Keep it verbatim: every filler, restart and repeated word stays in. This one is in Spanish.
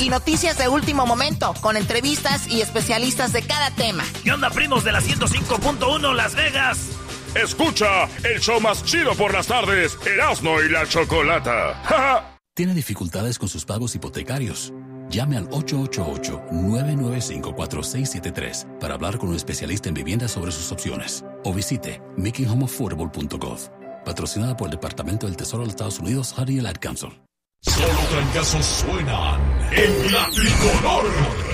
y noticias de último momento, con entrevistas y especialistas de cada tema. ¿Qué onda, primos de la ciento cinco punto uno Las Vegas? Escucha el show más chido por las tardes, Erasmo y la Chocolata. ¿Tiene dificultades con sus pagos hipotecarios? Llame al ocho ocho ocho, nueve nueve cinco, cuatro seis siete tres para hablar con un especialista en vivienda sobre sus opciones. O visite making home affordable punto gov. Patrocinada por el Departamento del Tesoro de los Estados Unidos, Harry y el Ad Council. Solo trancazos suenan en la tricolor.